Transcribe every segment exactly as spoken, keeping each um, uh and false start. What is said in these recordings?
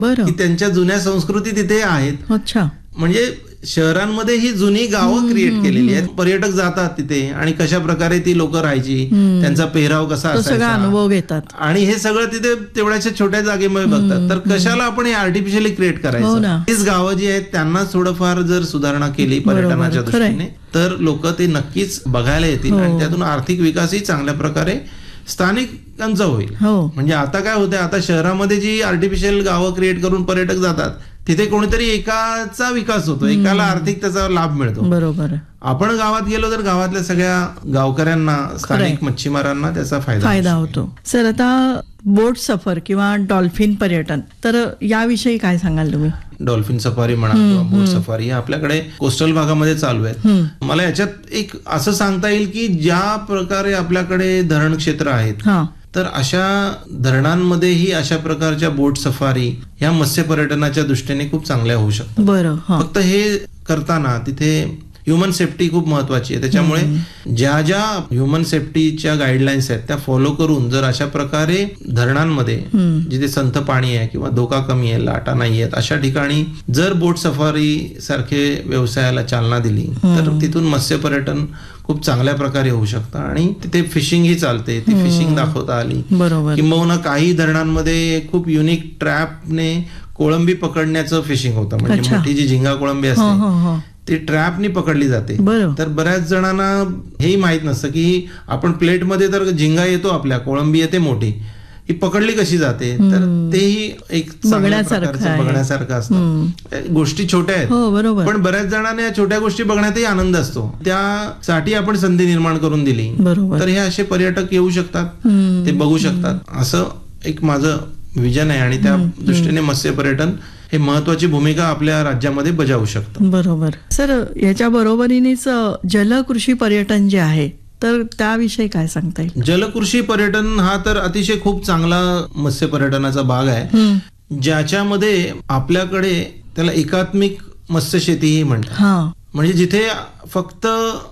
की त्यांच्या जुन्या संस्कृती तिथे आहेत. अच्छा. म्हणजे शहरांमध्ये ही जुनी गावं क्रिएट केलेली आहेत. पर्यटक जातात तिथे आणि कशा प्रकारे ती लोक राहायची, त्यांचा पेहराव कसा असायचा, अनुभव घेतात आणि हे सगळं तिथे तेवढ्याशा छोट्या जागेमध्ये बघतात. तर कशाला आपण हे आर्टिफिशियली क्रिएट करायचं. तीच गावं जी आहेत त्यांना थोडंफार जर सुधारणा केली पर्यटनाच्या दृष्टीने तर लोक ते नक्कीच बघायला येतील आणि त्यातून आर्थिक विकासही चांगल्या प्रकारे स्थानिकांचा होईल. म्हणजे आता काय होतंय, आता शहरामध्ये जी आर्टिफिशियल गावं क्रिएट करून पर्यटक जातात तिथे कोणीतरी एकाचा विकास होतो, एकाला आर्थिक त्याचा लाभ मिळतो. बरोबर. आपण गावात गेलो तर गावातल्या सगळ्या गावकऱ्यांना, स्थानिक मच्छीमारांना त्याचा फायदा फायदा होतो. सर, आता बोट सफर किंवा डॉल्फिन पर्यटन, तर याविषयी काय सांगाल तुम्ही? डॉल्फिन सफारी म्हणा किंवा बोट सफारी हे आपल्याकडे कोस्टल भागामध्ये चालू आहेत. मला याच्यात एक असं सांगता येईल की ज्या प्रकारे आपल्याकडे धरण क्षेत्र आहेत तर अशा धरणांमध्येही अशा प्रकारच्या बोट सफारी ह्या मत्स्य पर्यटनाच्या दृष्टीने खूप चांगल्या होऊ शकतात. बरं. फक्त हे करताना तिथे ह्युमन सेफ्टी खूप महत्वाची आहे. त्याच्यामुळे ज्या ज्या ह्युमन सेफ्टीच्या गाईडलाईन्स आहेत त्या फॉलो करून जर अशा प्रकारे धरणांमध्ये जिथे संथ पाणी आहे किंवा धोका कमी आहे, लाटा नाही आहेत, अशा ठिकाणी जर बोट सफारी सारखे व्यवसायाला चालना दिली तर तिथून मत्स्य पर्यटन खूप चांगल्या प्रकारे होऊ शकतं आणि तिथे फिशिंग ही चालते, ती फिशिंग दाखवता आली. किंबहुना काही धरणांमध्ये खूप युनिक ट्रॅपने कोळंबी पकडण्याचं फिशिंग होतं. म्हणजे मोठी जी झिंगा कोळंबी असते ती ट्रॅपनी पकडली जाते. तर बऱ्याच जणांना हेही माहित नसतं की आपण प्लेटमध्ये तर झिंगा येतो, आपल्या कोळंबी येते मोठी, ही पकडली कशी जाते. तर तेही एक बघण्यासारखं असतं. गोष्टी छोट्या आहेत पण बऱ्याच जणांना या छोट्या गोष्टी बघण्यातही आनंद असतो. त्यासाठी आपण संधी निर्माण करून दिली तर हे असे पर्यटक येऊ शकतात, ते बघू शकतात. असं एक माझं विजन आहे आणि त्या दृष्टीने मत्स्य पर्यटन हे महत्वाची भूमिका आपल्या राज्यामध्ये बजावू शकतं. बरोबर. सर, याच्या बरोबरीनेच जलकृषी पर्यटन जे आहे तर त्याविषयी काय सांगता येईल? जलकृषी पर्यटन हा तर अतिशय खूप चांगला मत्स्य पर्यटनाचा भाग आहे, ज्याच्यामध्ये आपल्याकडे त्याला एकात्मिक मत्स्य शेतीही म्हणतात. म्हणजे जिथे फक्त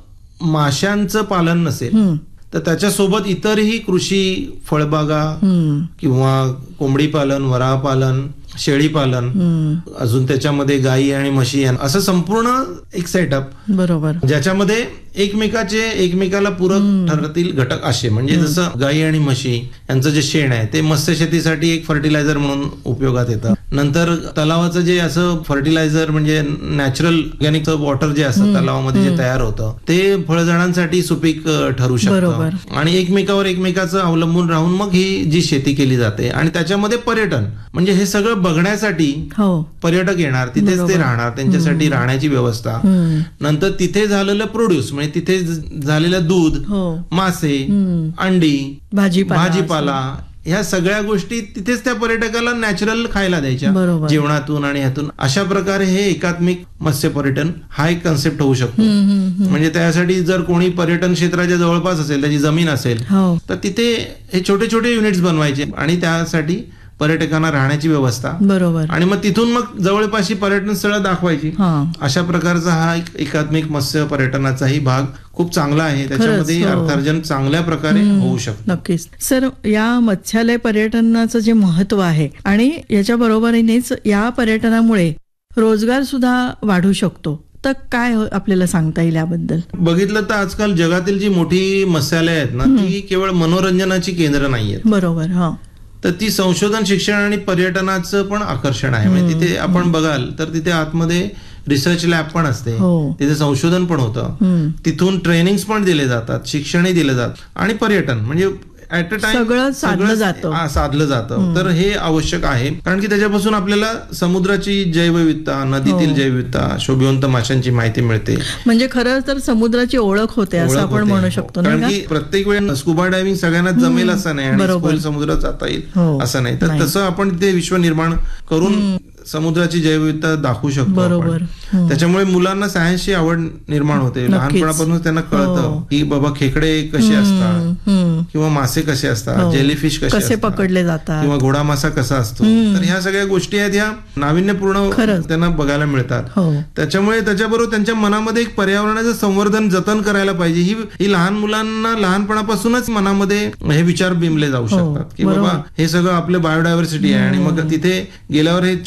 माशांचं पालन नसेल तर त्याच्यासोबत इतरही कृषी, फळबागा किंवा कोंबडी पालन, वराह पालन, शेळी पालन, अजून त्याच्यामध्ये गायी आणि म्हशी, असं संपूर्ण एक सेटअप. बरोबर. ज्याच्यामध्ये एकमेकाचे एकमेकाला पूरक ठरतील घटक असे, म्हणजे जसं गायी आणि म्हशी यांचं जे शेण आहे ते मत्स्य शेतीसाठी एक फर्टिलायझर म्हणून उपयोगात येतं. नंतर तलावाचं जे असं फर्टिलायझर म्हणजे नॅचरल ऑर्गॅनिक वॉटर जे असतं तलावामध्ये जे तयार होतं ते फळझाडांसाठी सुपीक ठरू शकतं. आणि एकमेकावर एकमेकाचं अवलंबून राहून मग ही जी शेती केली जाते आणि त्याच्यामध्ये पर्यटन म्हणजे हे सगळं बघण्यासाठी पर्यटक येणार, तिथेच ते राहणार, त्यांच्यासाठी राहण्याची व्यवस्था, नंतर तिथे झालेलं प्रोड्यूस म्हणजे तिथे झालेलं दूध, मासे, अंडी, भाजीपाला, ह्या सगळ्या गोष्टी तिथेच त्या पर्यटकाला नॅचरल खायला द्यायच्या जेवणातून आणि ह्यातून. अशा प्रकारे हे एकात्मिक मत्स्य पर्यटन हा एक कन्सेप्ट होऊ शकतो. म्हणजे त्यासाठी जर कोणी पर्यटन क्षेत्राच्या जवळपास असेल, त्याची जमीन असेल तर तिथे हे छोटे छोटे युनिट्स बनवायचे आणि त्यासाठी पर्यटकांना राहण्याची व्यवस्था. बरोबर. आणि मग तिथून मग जवळपासची पर्यटन स्थळं दाखवायची. अशा प्रकारचा हा एक एकात्मिक मत्स्य पर्यटनाचाही भाग खूप चांगला आहे. त्याच्यामध्ये अर्थार्जन चांगल्या प्रकारे होऊ शकतं. नक्कीच. सर, या मत्स्यालय पर्यटनाचं जे महत्व आहे आणि याच्या बरोबरीनेच या पर्यटनामुळे रोजगार सुद्धा वाढू शकतो, तर काय आपल्याला सांगता येईल याबद्दल? बघितलं तर आजकाल जगातील जी मोठी मत्स्यालय आहेत ना ती केवळ मनोरंजनाची केंद्र नाहीयेत. बरोबर. हा. तर ती संशोधन, शिक्षण आणि पर्यटनाचं पण आकर्षण आहे. म्हणजे तिथे आपण बघाल तर तिथे आतमध्ये रिसर्च लॅब पण असते, तिथे संशोधन पण होतं, तिथून ट्रेनिंग पण दिले जातात, शिक्षणही दिले जातात आणि पर्यटन म्हणजे ऍट अ टाइम सगळं साधलं जातं साधलं जातं तर हे आवश्यक आहे. कारण की त्याच्यापासून आपल्याला समुद्राची जैवविविधता, नदीतील जैवविविधता, शोभिवंत माशांची माहिती मिळते. म्हणजे खरं तर समुद्राची ओळख होते असं आपण म्हणू शकतो. कारण की प्रत्येक वेळी स्कुबा डायव्हिंग सगळ्यांना जमेल असं नाही आणि खोल समुद्रात जाता येईल असं नाही. तर तसं आपण ते विश्व निर्माण करून समुद्राची जैवविविधता दाखवू शकतो बरोबर. आपण. त्याच्यामुळे मुलांना सायन्सची आवड निर्माण होते. लहानपणापासून त्यांना कळतं की बाबा खेकडे कसे असतात किंवा मासे कसे असतात, जेलीफिश कसे कसे पकडले जातात किंवा घोडा मासा कसा असतो. तर ह्या सगळ्या गोष्टी आहेत, ह्या नाविन्यपूर्ण त्यांना बघायला मिळतात. त्याच्यामुळे त्याच्याबरोबर त्यांच्या मनामध्ये एक पर्यावरणाचं संवर्धन जतन करायला पाहिजे, ही ही लहान मुलांना लहानपणापासूनच मनामध्ये हे विचार बिंबले जाऊ शकतात की बाबा हे सगळं आपलं बायोडायव्हर्सिटी आहे आणि मग तिथे गेल्यावर हे